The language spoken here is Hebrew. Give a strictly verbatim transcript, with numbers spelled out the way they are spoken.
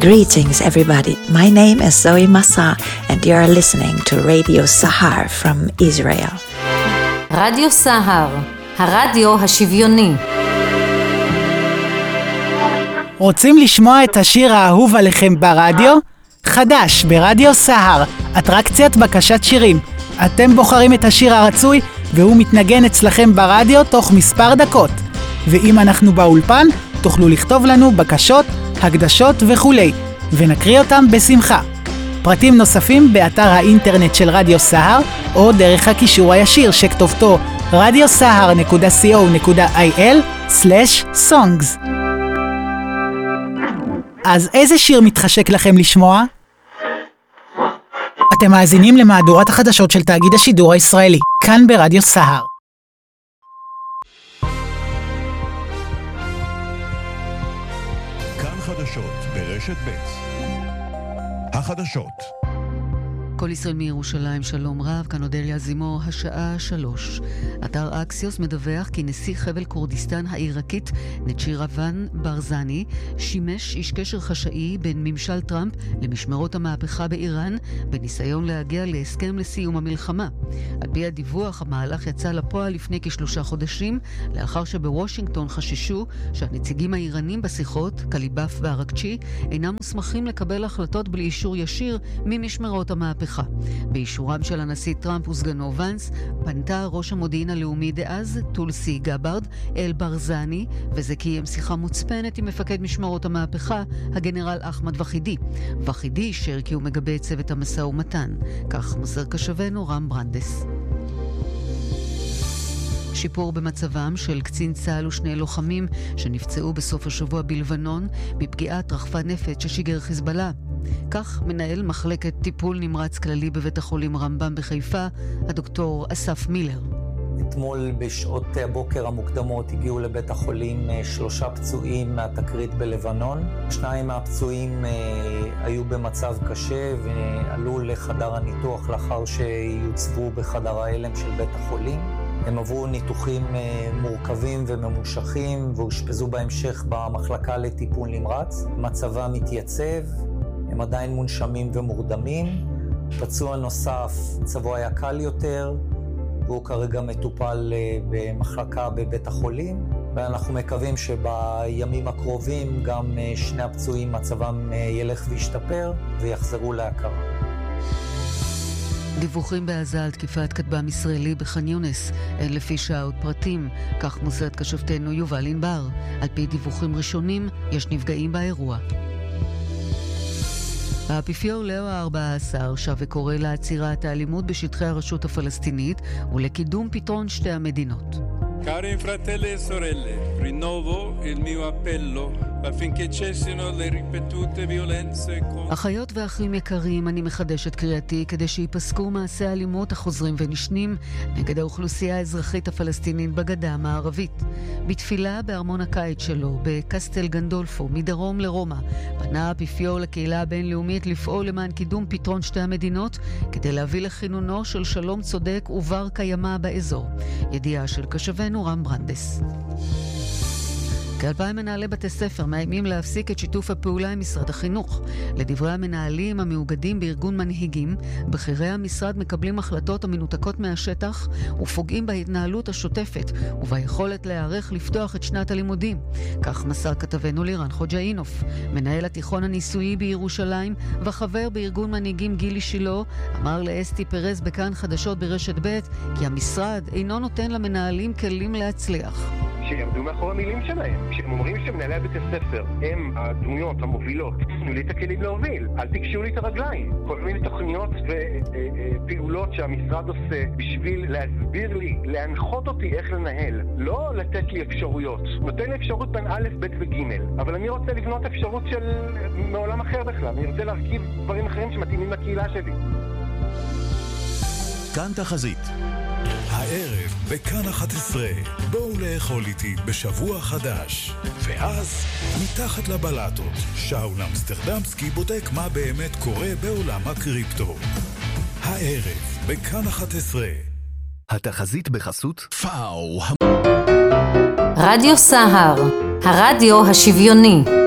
Greetings everybody, my name is Zoe Massa and you are listening to Radio Sahar from Israel. רדיו סהר, הרדיו השוויוני. רוצים לשמוע את השיר האהוב עליכם ברדיו? חדש ברדיו סהר, אטרקציית בקשת שירים. אתם בוחרים את השיר הרצוי והוא מתנגן אצלכם ברדיו תוך מספר דקות. ואם אנחנו באולפן, תוכלו לכתוב לנו בקשות, הקדשות וכולי, ונקריא אותם בשמחה. פרטים נוספים באתר האינטרנט של רדיו סהר, או דרך הקישור הישיר שכתובתו רדיו סהר נקודה סי או נקודה איי אל סלש סונגס. אז איזה שיר מתחשק לכם לשמוע? אתם מאזינים למהדורת החדשות של תאגיד השידור הישראלי, כאן ברדיו סהר. כאן חדשות ברשת ב'. החדשות. כל ישראל מירושלים, שלום רב, כאן אודליה זימור, השעה שלוש. אתר אקסיוס מדווח כי נשיא חבל כורדיסטן העיראקית נצ'ירוון ברזני שימש איש קשר חשאי בין ממשל טראמפ למשמרות המהפכה באיראן בניסיון להגיע להסכם לסיום המלחמה. על פי הדיווח, המהלך יצא לפועל לפני כשלושה חודשים, לאחר שבוושינגטון חששו שהנציגים האיראנים בשיחות, קליבאף והרקצ'י, אינם מוסמכים לקבל החלטות בלי אישור ישיר ממשמרות המהפכה. באישורם של הנשיא טראמפ וסגנו ונס, פנתה ראש המודיעין הלאומי דאז, טולסי גברד, אל ברזני, וזה קיים שיחה מוצפנת עם מפקד משמרות המהפכה, הגנרל אחמד וחידי. וחידי אישר כי הוא מגבה את צוות המשא ומתן. כך מוסר קשבנו רם ברנדס. שיפור במצבם של קצין צה"ל ושני לוחמים שנפצעו בסוף השבוע בלבנון מפגיעת רחפן נפץ ששיגר חיזבאללה. כך מנהל מחלקת טיפול נמרץ כללי בבית החולים רמב"ם בחיפה, הדוקטור אסף מילר. אתמול בשעות הבוקר המוקדמות הגיעו לבית החולים שלושה פצועים מהתקרית בלבנון. שניים מהפצועים היו במצב קשה ועלו לחדר הניתוח לאחר שיוצבו בחדר ההלם של בית החולים. הם עברו ניתוחים מורכבים וממושכים והושפזו בהמשך במחלקה לטיפול נמרץ. מצבם מתייצב, הם עדיין מונשמים ומורדמים. פצוע נוסף, מצבו היה קל יותר, והוא כרגע מטופל במחלקה בבית החולים. ואנחנו מקווים שבימים הקרובים גם שני הפצועים מצבם ילך וישתפר ויחזרו להכרה. דיווחים בעזה על תקיפת כטב"ם ישראלי בח'אן יונס, אין לפי שעה עוד פרטים, כך מוסרת כשבתנו יובל ענבר. על פי דיווחים ראשונים, יש נפגעים באירוע. האפיפיור לאו ה-ארבע עשר שב וקורא לעצירת האלימות בשטחי הרשות הפלסטינית ולקידום פתרון שתי המדינות. Cari fratelli e sorelle, rinnovo il mio appello affinché cessino le ripetute violenze contro... אחיות ואחים יקרים, אני מחדש את קריאתי כדי שיפסקו מעשי האלימות החוזרים ונשנים נגד האוכלוסייה האזרחית הפלסטינית בגדה המערבית. בתפילה בארמון הקיץ שלו, בקסטל גנדולפו, מדרום לרומא, פנה האפיפיור לקהילה הבינלאומית לפעול למען קידום פתרון שתי המדינות כדי להביא לכינונו של שלום צודק ובר קיימא באזור. ידיעה של קשבנו רם ברנדס. כאלפיים מנהלי בתי ספר מאיימים להפסיק את שיתוף הפעולה עם משרד החינוך. לדברי המנהלים המאוגדים בארגון מנהיגים, בכירי המשרד מקבלים החלטות המנותקות מהשטח ופוגעים בהתנהלות השוטפת וביכולת להיערך לפתוח את שנת הלימודים. כך מסר כתבנו לירן חוג'אינוף, מנהל התיכון הניסויי בירושלים וחבר בארגון מנהיגים גילי שילה, אמר לאסתי פרז בכאן חדשות ברשת ב' כי המשרד אינו נותן למנהלים כלים להצליח. שיעמדו מאחורי המילים שלהם. כשהם אומרים שמנהלי בית הספר הם הדמויות המובילות, תנו לי את הכלים להוביל, אל תקשו לי את הרגליים. כל מיני תוכניות ופעולות שהמשרד עושה בשביל להסביר לי, להנחות אותי איך לנהל. לא לתת לי אפשרויות. נותן לי אפשרות בין א', ב' וג', אבל אני רוצה לבנות אפשרות של מעולם אחר בכלל. אני רוצה להרכיב דברים אחרים שמתאימים לקהילה שלי. כאן תחזית. הערב בכאן אחת עשרה, בואו לאכול איתי בשבוע חדש. ואז, מתחת לבלטות, שאול אמסטרדמסקי בודק מה באמת קורה בעולם הקריפטו. הערב בכאן אחת עשרה. התחזית בחסות פאו. רדיו סהר, הרדיו השוויוני.